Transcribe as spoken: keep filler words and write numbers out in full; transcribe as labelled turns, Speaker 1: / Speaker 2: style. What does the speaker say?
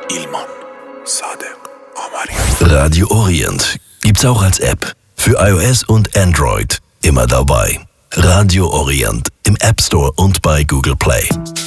Speaker 1: Ilman, Sadek, Amari.
Speaker 2: Radio Orient gibt's auch als App. Für iOS und Android. Immer dabei. Radio Orient im App Store und bei Google Play.